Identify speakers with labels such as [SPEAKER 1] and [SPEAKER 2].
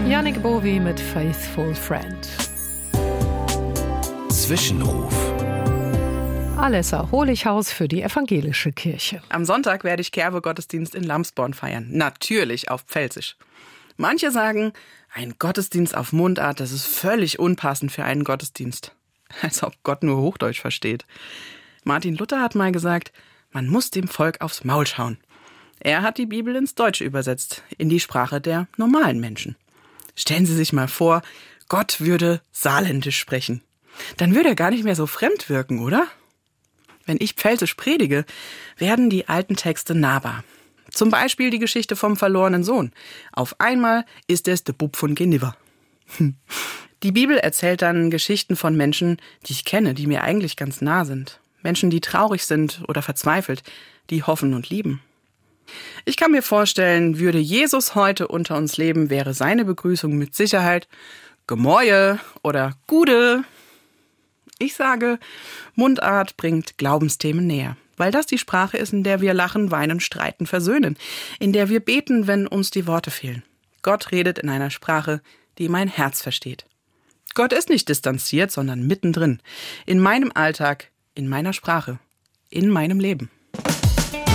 [SPEAKER 1] Yannick Bowie mit Faithful Friend.
[SPEAKER 2] Zwischenruf.
[SPEAKER 1] Alessa Holichhaus für die evangelische Kirche.
[SPEAKER 3] Am Sonntag werde ich Kerbe-Gottesdienst in Lamsborn feiern. Natürlich auf Pfälzisch. Manche sagen, ein Gottesdienst auf Mundart, das ist völlig unpassend für einen Gottesdienst. Als ob Gott nur Hochdeutsch versteht. Martin Luther hat mal gesagt, man muss dem Volk aufs Maul schauen. Er hat die Bibel ins Deutsche übersetzt, in die Sprache der normalen Menschen. Stellen Sie sich mal vor, Gott würde Saarländisch sprechen. Dann würde er gar nicht mehr so fremd wirken, oder? Wenn ich Pfälzisch predige, werden die alten Texte nahbar. Zum Beispiel die Geschichte vom verlorenen Sohn. Auf einmal ist es der Bub von Geniver. Die Bibel erzählt dann Geschichten von Menschen, die ich kenne, die mir eigentlich ganz nah sind. Menschen, die traurig sind oder verzweifelt, die hoffen und lieben. Ich kann mir vorstellen, würde Jesus heute unter uns leben, wäre seine Begrüßung mit Sicherheit Gemäue oder Gude. Ich sage, Mundart bringt Glaubensthemen näher, weil das die Sprache ist, in der wir lachen, weinen, streiten, versöhnen, in der wir beten, wenn uns die Worte fehlen. Gott redet in einer Sprache, die mein Herz versteht. Gott ist nicht distanziert, sondern mittendrin, in meinem Alltag, in meiner Sprache, in meinem Leben.